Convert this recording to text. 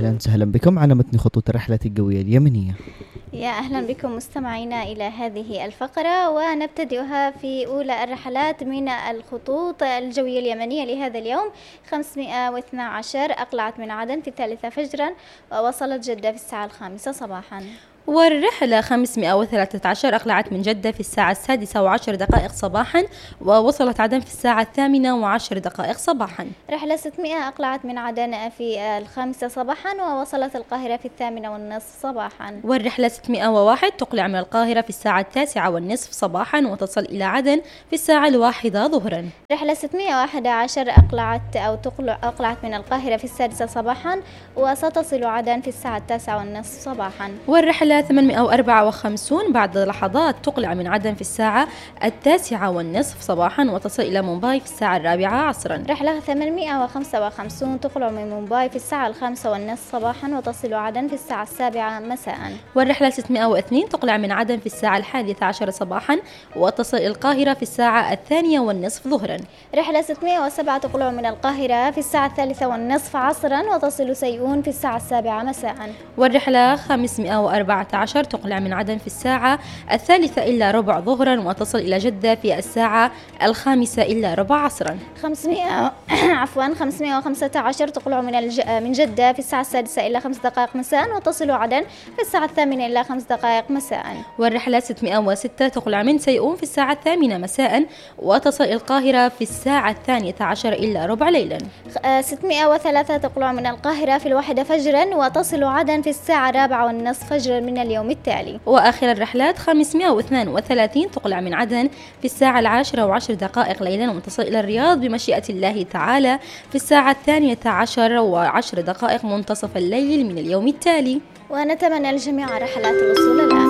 أهلا وسهلا بكم على متن خطوط الرحلة الجوية اليمنية. يا أهلا بكم مستمعينا إلى هذه الفقرة، ونبتدئها في أولى الرحلات من الخطوط الجوية اليمنية لهذا اليوم. 512 أقلعت من عدن في 3 فجرا ووصلت جدة في الساعة 5 صباحا. والرحلة 513 أقلعت من جدة في الساعة 6:10 صباحا ووصلت عدن في الساعة 8:10 صباحا. رحلة 600 أقلعت من عدن في 5 صباحا ووصلت القاهرة في 8:30 صباحا. والرحلة 601 تقلع من القاهرة في الساعة 9:30 صباحا وتصل إلى عدن في الساعة 1 ظهرا. رحلة 611 أقلعت من القاهرة في 6 صباحا وستصل عدن في الساعة 9:30 صباحا. والرحلة 854 بعد لحظات تقلع من عدن في الساعة 9:30 صباحا وتصل إلى مومباي في الساعة 4 عصرا. رحلة 855 تقلع من مومباي في الساعة 5:30 صباحا وتصل عدن في الساعة 7 مساء. والرحلة 602 تقلع من عدن في الساعة 11 صباحا وتصل إلى القاهرة في الساعة 2:30 ظهرا. رحلة 607 تقلع من القاهرة في الساعة 3:30 عصرا وتصل سيئون في الساعة 7 مساء. والرحلة 514 تقلع من عدن في الساعة 3:15 ظهرا وتصل إلى جدة في الساعة 5:15 عصرا. 515 تقلع من جدة في الساعة 6:05 مساء وتصل عدن في الساعة 8:05 مساء. والرحلة 606 تقلع من سيئون في الساعة 8 مساء وتصل إلى القاهرة في الساعة 12:10 ليلا. 603 تقلع من القاهرة في 1 فجرا وتصل عدن في الساعة 4:30 فجرا من اليوم التالي. وآخر الرحلات 532 تقلع من عدن في الساعة 10:10 ليلا وتصل إلى الرياض بمشيئة الله تعالى في الساعة 12:10 منتصف الليل من اليوم التالي. ونتمنى للجميع رحلات الوصول الآن.